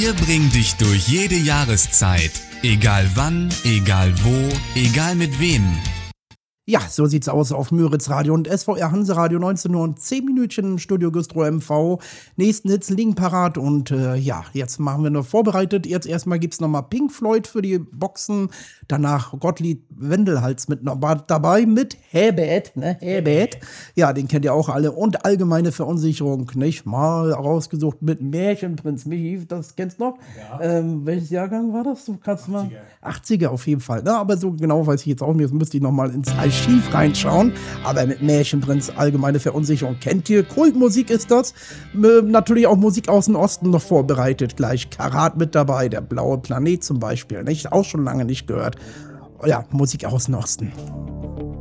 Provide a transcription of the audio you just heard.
Wir bringen dich durch jede Jahreszeit. Egal wann, egal wo, egal mit wem. Ja, so sieht's aus auf Müritz Radio und SVR Hanseradio. 19 Uhr und 10 Minütchen im Studio Güstrow MV. Nächsten Hits liegen parat und ja, jetzt machen wir noch vorbereitet. Jetzt erstmal gibt's nochmal Pink Floyd für die Boxen. Danach Gottlieb Wendelhals mit noch dabei mit Herbert, ne? Herbert. Ja, den kennt ihr auch alle. Und allgemeine Verunsicherung, nicht? Mal rausgesucht mit Märchenprinz Michi, das kennst du noch? Ja. Welches Jahrgang war das? Du kannst 80er. Mal 80er auf jeden Fall. Ne? Aber so genau weiß ich jetzt auch nicht. Jetzt müsste ich nochmal ins Archiv reinschauen. Aber mit Märchenprinz, allgemeine Verunsicherung kennt ihr. Kultmusik ist das. Natürlich auch Musik aus dem Osten noch vorbereitet. Gleich Karat mit dabei. Der blaue Planet zum Beispiel. Nicht? Auch schon lange nicht gehört. Ja, Musik aus dem Osten.